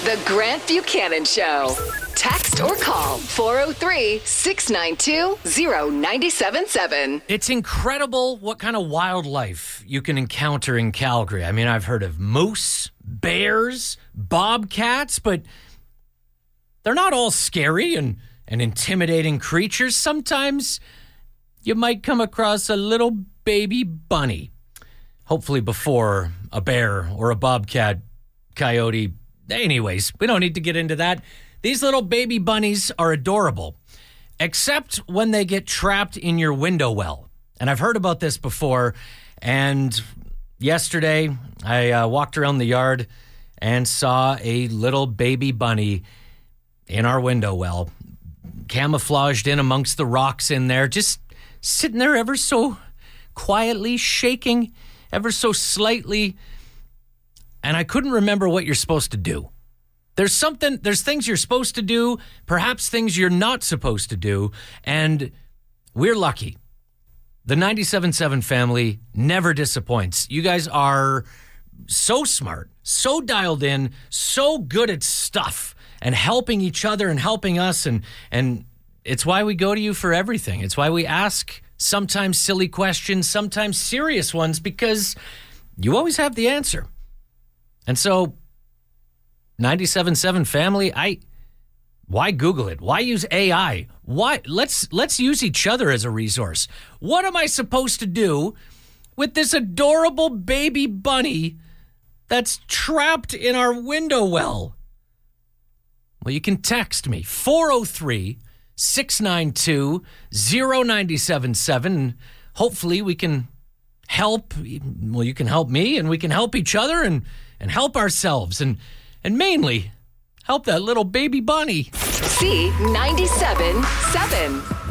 The Grant Buchanan Show. Text or call 403-692-0977. It's incredible what kind of wildlife you can encounter in Calgary. I mean, I've heard of moose, bears, bobcats, but they're not all scary and intimidating creatures. Sometimes you might come across a little baby bunny. Hopefully before a bear or a bobcat, coyote. Anyways, we don't need to get into that. These little baby bunnies are adorable, except when they get trapped in your window well. And I've heard about this before. And yesterday, I walked around the yard and saw a little baby bunny in our window well, camouflaged in amongst the rocks in there, just sitting there ever so quietly, shaking ever so slightly. And I couldn't remember what you're supposed to do. There's things you're supposed to do, perhaps things you're not supposed to do, and we're lucky. The 97.7 family never disappoints. You guys are so smart, so dialed in, so good at stuff and helping each other and helping us, and it's why we go to you for everything. It's why we ask sometimes silly questions, sometimes serious ones, because you always have the answer. And so, 97.7 family, why Google it? Why use AI? Why let's use each other as a resource. What am I supposed to do with this adorable baby bunny that's trapped in our window well? Well, you can text me 403-692-0977. Hopefully we can help. Well, you can help me and we can help each other and help ourselves and mainly help that little baby bunny. C97.7.